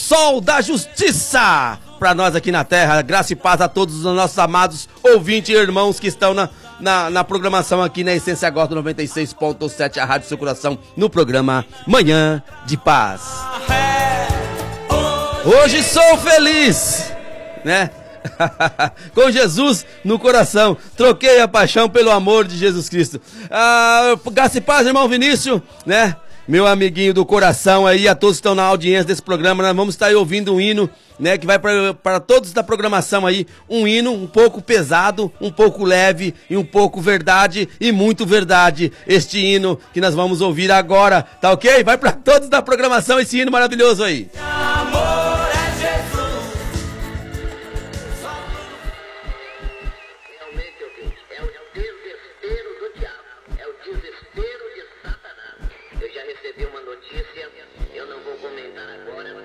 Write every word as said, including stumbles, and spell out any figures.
sol da justiça para nós aqui na terra. Graça e paz a todos os nossos amados ouvintes e irmãos que estão na, na, na programação aqui na Essência Gospel noventa e seis ponto sete, a Rádio do Seu Coração, no programa Manhã de Paz. Hoje sou feliz, né? Com Jesus no coração, troquei a paixão pelo amor de Jesus Cristo. Ah, graça e paz, irmão Vinícius, né? Meu amiguinho do coração aí, a todos que estão na audiência desse programa, nós vamos estar aí ouvindo um hino, né, que vai para todos da programação aí, um hino um pouco pesado, um pouco leve e um pouco verdade e muito verdade, este hino que nós vamos ouvir agora, tá ok? Vai para todos da programação esse hino maravilhoso aí. Amor.